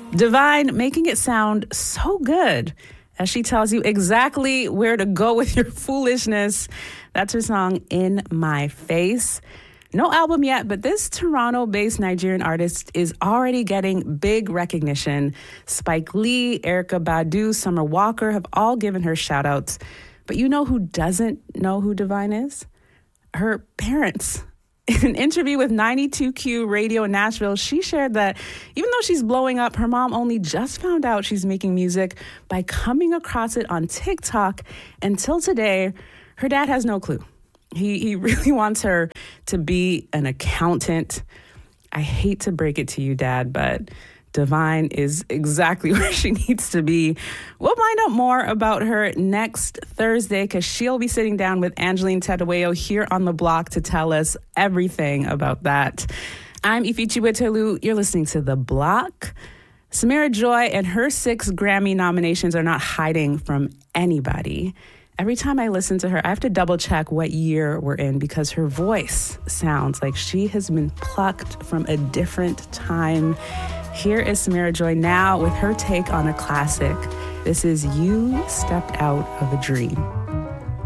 Divine making it sound so good as she tells you exactly where to go with your foolishness. That's her song, In My Face. No album yet, but this Toronto-based Nigerian artist is already getting big recognition. Spike Lee, Erykah Badu, Summer Walker have all given her shout-outs. But you know who doesn't know who Divine is? Her parents. In an interview with 92Q Radio in Nashville, she shared that even though she's blowing up, her mom only just found out she's making music by coming across it on TikTok. Until today, her dad has no clue. He really wants her to be an accountant. I hate to break it to you, Dad, but Divine is exactly where she needs to be. We'll find out more about her next Thursday because she'll be sitting down with Angeline Tadaweo here on The Block to tell us everything about that. I'm Ifichi Wetelu. You're listening to The Block. Samira Joy and her 6 Grammy nominations are not hiding from anybody. Every time I listen to her, I have to double check what year we're in because her voice sounds like she has been plucked from a different time. Here is Samira Joy now with her take on a classic. This is You Stepped Out of a Dream.